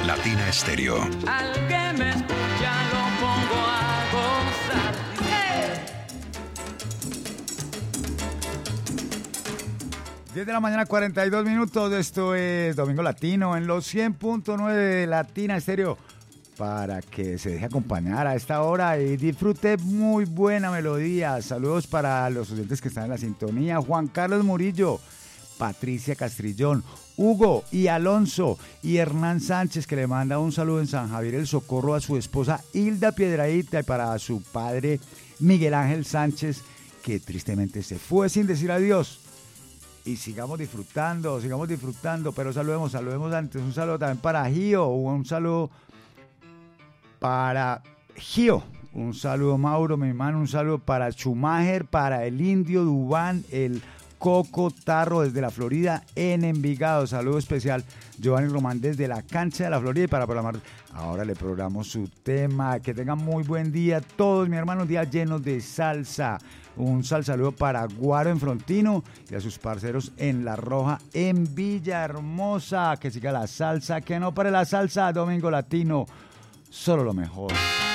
Latina Estéreo. Al que me escucha lo pongo a gozar. ¡Hey! 10 de la mañana, 42 minutos. Esto es Domingo Latino en los 100.9 de Latina Estéreo. Para que se deje acompañar a esta hora y disfrute muy buena melodía. Saludos para los oyentes que están en la sintonía. Juan Carlos Murillo, Patricia Castrillón, Hugo y Alonso y Hernán Sánchez, que le manda un saludo en San Javier el Socorro a su esposa Hilda Piedradita y para su padre Miguel Ángel Sánchez, que tristemente se fue sin decir adiós. Y sigamos disfrutando, pero saludemos antes. Un saludo también para Gio, un saludo para Gio, un saludo Mauro, mi hermano, un saludo para Schumacher, para el Indio Dubán, el Coco Tarro desde la Florida en Envigado. Saludo especial Giovanni Román desde la cancha de la Florida y para programar. Ahora le programamos su tema. Que tengan muy buen día todos, mi hermano, un día lleno de salsa. Un saludo para Guaro en Frontino y a sus parceros en La Roja en Villahermosa. Que siga la salsa, que no pare la salsa. Domingo Latino, solo lo mejor.